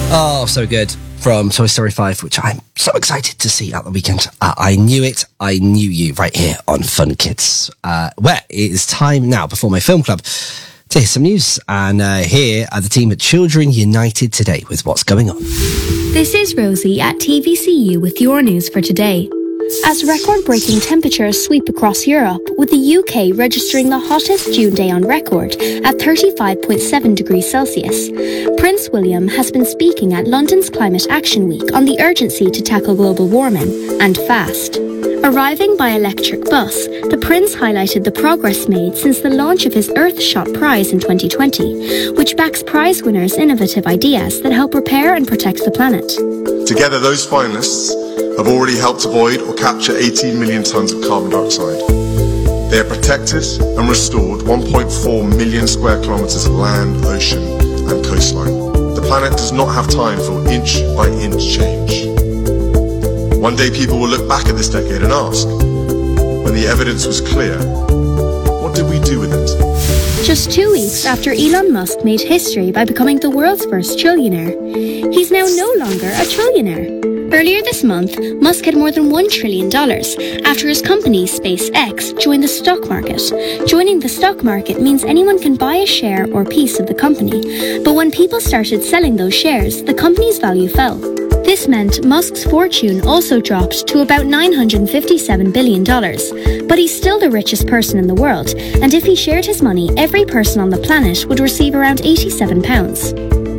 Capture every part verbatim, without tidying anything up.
Oh, so good. From Toy Story five, which I'm so excited to see at the weekend. Uh, I knew it. I knew you right here on Fun Kids. Uh, where it is time now, before my film club, to hear some news. And uh, here are the team at Children United today with what's going on. This is Rosie at T V C U with your news for today. As record-breaking temperatures sweep across Europe, with the U K registering the hottest June day on record at thirty-five point seven degrees Celsius, Prince William has been speaking at London's Climate Action Week on the urgency to tackle global warming, and fast. Arriving by electric bus, the Prince highlighted the progress made since the launch of his Earthshot Prize in twenty twenty, which backs prize winners' innovative ideas that help repair and protect the planet. Together, those finalists have already helped avoid or capture eighteen million tonnes of carbon dioxide. They have protected and restored one point four million square kilometres of land, ocean and coastline. The planet does not have time for inch by inch change. One day people will look back at this decade and ask, when the evidence was clear, what did we do with it? Just two weeks after Elon Musk made history by becoming the world's first trillionaire, he's now no longer a trillionaire. Earlier this month, Musk had more than one trillion dollars after his company, SpaceX, joined the stock market. Joining the stock market means anyone can buy a share or piece of the company. But when people started selling those shares, the company's value fell. This meant Musk's fortune also dropped to about nine hundred fifty-seven billion dollars. But he's still the richest person in the world, and if he shared his money, every person on the planet would receive around eighty-seven pounds.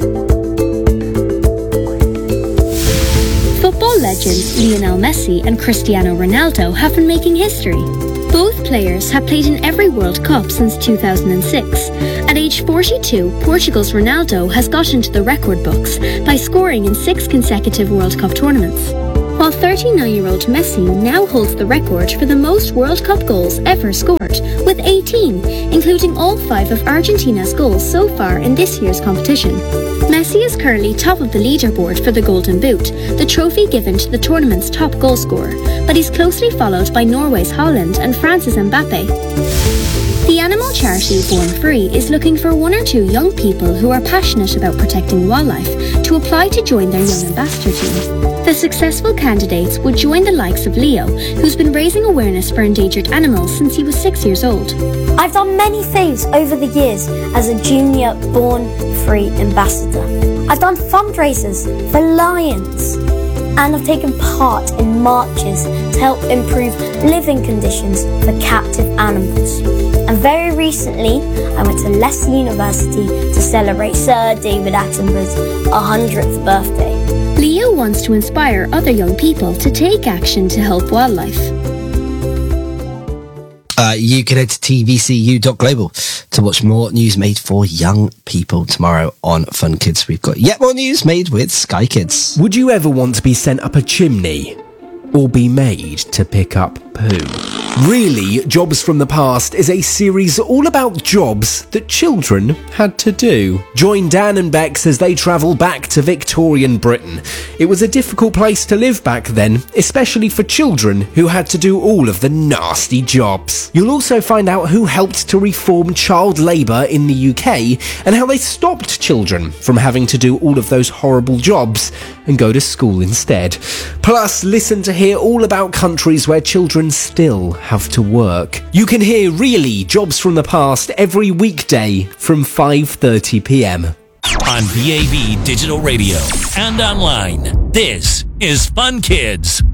Football legends Lionel Messi and Cristiano Ronaldo have been making history. Both players have played in every World Cup since two thousand six. At age forty-two, Portugal's Ronaldo has got into the record books by scoring in six consecutive World Cup tournaments, while thirty-nine-year-old Messi now holds the record for the most World Cup goals ever scored, with eighteen, including all five of Argentina's goals so far in this year's competition. Messi is currently top of the leaderboard for the Golden Boot, the trophy given to the tournament's top goalscorer, but he's closely followed by Norway's Haaland and France's Mbappe. The animal charity Born Free is looking for one or two young people who are passionate about protecting wildlife to apply to join their young ambassador team. The successful candidates would join the likes of Leo, who's been raising awareness for endangered animals since he was six years old. I've done many things over the years as a junior Born Free ambassador. I've done fundraisers for lions, and I've taken part in marches to help improve living conditions for captive animals. And very recently, I went to Leicester University to celebrate Sir David Attenborough's one hundredth birthday. Leo wants to inspire other young people to take action to help wildlife. Uh, you can head to T V C U dot global to watch more news made for young people tomorrow on Fun Kids. We've got yet more news made with Sky Kids. Would you ever want to be sent up a chimney or be made to pick up poo? Really, Jobs from the Past is a series all about jobs that children had to do. Join Dan and Bex as they travel back to Victorian Britain. It was a difficult place to live back then, especially for children who had to do all of the nasty jobs. You'll also find out who helped to reform child labour in the U K and how they stopped children from having to do all of those horrible jobs and go to school instead. Plus, listen to hear all about countries where children still have to work. You can hear Really Jobs from the Past every weekday from five thirty p m. On B A B Digital Radio and online, this is Fun Kids.